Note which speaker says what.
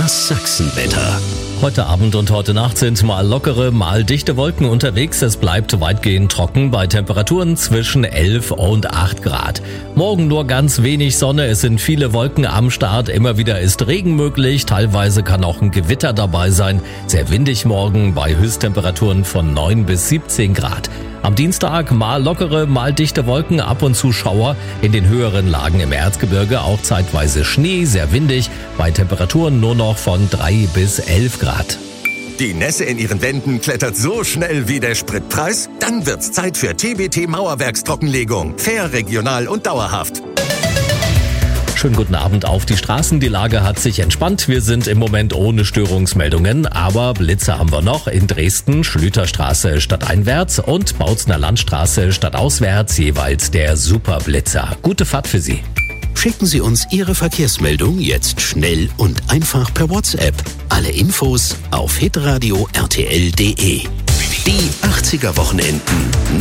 Speaker 1: Das Sachsenwetter.
Speaker 2: Heute Abend und heute Nacht sind mal lockere, mal dichte Wolken unterwegs. Es bleibt weitgehend trocken bei Temperaturen zwischen 11 und 8 Grad. Morgen nur ganz wenig Sonne, es sind viele Wolken am Start. Immer wieder ist Regen möglich, teilweise kann auch ein Gewitter dabei sein. Sehr windig morgen bei Höchsttemperaturen von 9 bis 17 Grad. Am Dienstag mal lockere, mal dichte Wolken, ab und zu Schauer. In den höheren Lagen im Erzgebirge auch zeitweise Schnee, sehr windig. Bei Temperaturen nur noch von 3 bis 11 Grad.
Speaker 3: Die Nässe in Ihren Wänden klettert so schnell wie der Spritpreis? Dann wird's Zeit für TBT Mauerwerkstrockenlegung. Fair, regional und dauerhaft.
Speaker 2: Schönen guten Abend auf die Straßen. Die Lage hat sich entspannt. Wir sind im Moment ohne Störungsmeldungen, aber Blitze haben wir noch in Dresden, Schlüterstraße stadteinwärts und Bautzner Landstraße stadtauswärts, jeweils der Superblitzer. Gute Fahrt für Sie.
Speaker 1: Schicken Sie uns Ihre Verkehrsmeldung jetzt schnell und einfach per WhatsApp. Alle Infos auf hitradio rtl.de. Die 80er Wochenenden.